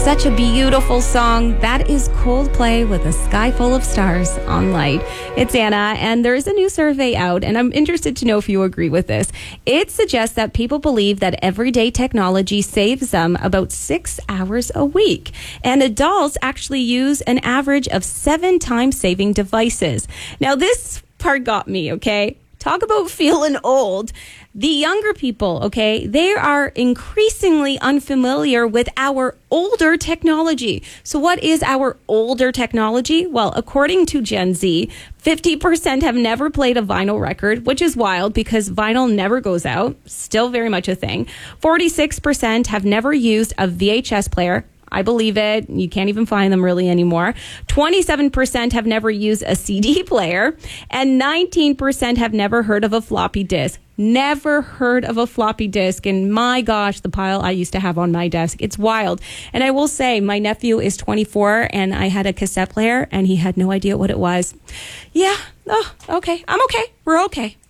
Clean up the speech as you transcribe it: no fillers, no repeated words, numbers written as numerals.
Such a beautiful song. That is Coldplay with A Sky Full of Stars on Light. It's Anna, and there is a new survey out, and I'm interested to know if you agree with this. It suggests that people believe that everyday technology saves them about 6 hours a week, and adults actually use an average of 7 time-saving devices. Now, this part got me, okay? Talk about feeling old. The younger people, okay, they are increasingly unfamiliar with our older technology. So what is our older technology? Well, according to Gen Z, 50% have never played a vinyl record, which is wild because vinyl never goes out. Still very much a thing. 46% have never used a VHS player. I believe it. You can't even find them really anymore. 27% have never used a CD player, and 19% have never heard of a floppy disk. Never heard of a floppy disk. And my gosh, the pile I used to have on my desk. It's wild. And I will say, my nephew is 24, and I had a cassette player, and he had no idea what it was. Yeah. Oh, okay. I'm okay. We're okay.